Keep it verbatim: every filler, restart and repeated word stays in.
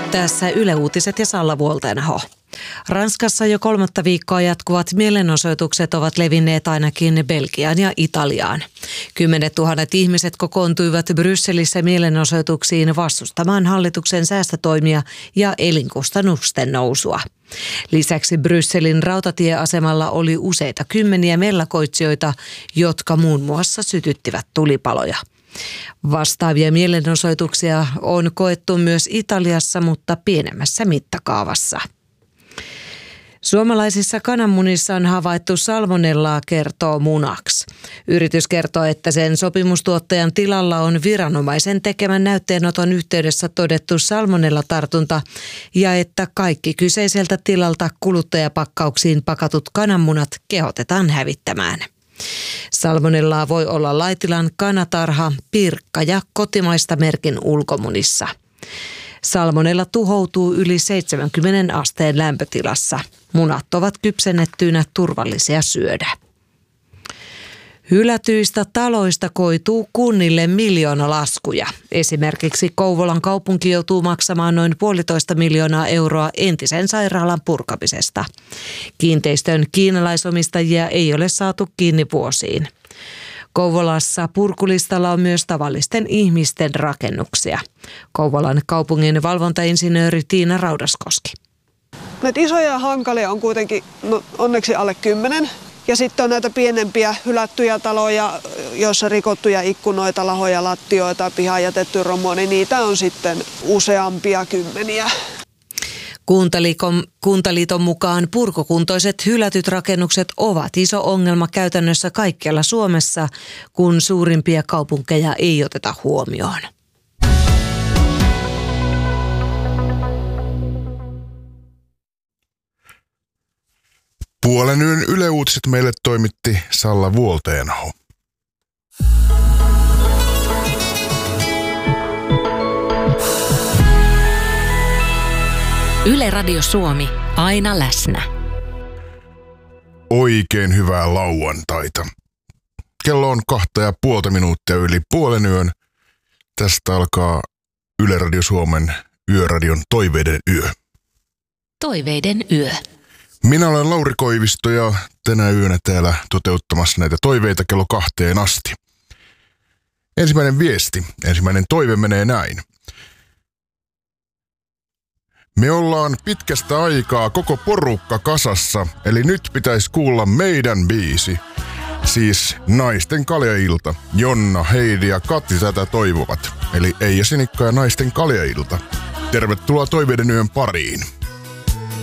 Tässä Yle Uutiset ja Salla Vuoltenho. Ranskassa jo kolmatta viikkoa jatkuvat mielenosoitukset ovat levinneet ainakin Belgiaan ja Italiaan. Kymmenet tuhannet ihmiset kokoontuivat Brysselissä mielenosoituksiin vastustamaan hallituksen säästötoimia ja elinkustannusten nousua. Lisäksi Brysselin rautatieasemalla oli useita kymmeniä mellakoitsijoita, jotka muun muassa sytyttivät tulipaloja. Vastaavia mielenosoituksia on koettu myös Italiassa, mutta pienemmässä mittakaavassa. Suomalaisissa kananmunissa on havaittu salmonellaa, kertoo Munax. Yritys kertoo, että sen sopimustuottajan tilalla on viranomaisen tekemän näytteenoton yhteydessä todettu salmonellatartunta ja että kaikki kyseiseltä tilalta kuluttajapakkauksiin pakatut kananmunat kehotetaan hävittämään. Salmonellaa voi olla Laitilan kanatarha, Pirkka ja kotimaista merkin ulkomunissa. Salmonella tuhoutuu yli seitsemänkymmenen asteen lämpötilassa. Munat ovat kypsennettyinä turvallisia syödä. Hylätyistä taloista koituu kunnille miljoonalaskuja. Esimerkiksi Kouvolan kaupunki joutuu maksamaan noin puolitoista miljoonaa euroa entisen sairaalan purkamisesta. Kiinteistön kiinalaisomistajia ei ole saatu kiinni vuosiin. Kouvolassa purkulistalla on myös tavallisten ihmisten rakennuksia. Kouvolan kaupungin valvontainsinööri Tiina Raudaskoski. Näitä isoja hankalia on kuitenkin no, onneksi alle kymmenen. Ja sitten on näitä pienempiä hylättyjä taloja, joissa rikottuja ikkunoita, lahoja, lattioita, pihaan jätetty romu, niin niitä on sitten useampia kymmeniä. Kuntaliiton, Kuntaliiton mukaan purkukuntoiset hylätyt rakennukset ovat iso ongelma käytännössä kaikkialla Suomessa, kun suurimpia kaupunkeja ei oteta huomioon. Puolen yön Yle Uutiset meille toimitti Salla Vuoltenho. Yle Radio Suomi, aina läsnä. Oikein hyvää lauantaita. Kello on kahta ja puolta minuuttia yli puolen yön. Tästä alkaa Yle Radio Suomen Yöradion Toiveiden yö. Toiveiden yö. Minä olen Lauri Koivisto ja tänä yönä täällä toteuttamassa näitä toiveita kello kahteen asti. Ensimmäinen viesti, ensimmäinen toive menee näin. Me ollaan pitkästä aikaa koko porukka kasassa, eli nyt pitäisi kuulla meidän biisi. Siis Naisten kaljailta. Jonna, Heidi ja Kati tätä toivovat. Eli Eija Sinikka ja Naisten kaljailta. Tervetuloa toiveiden yön pariin.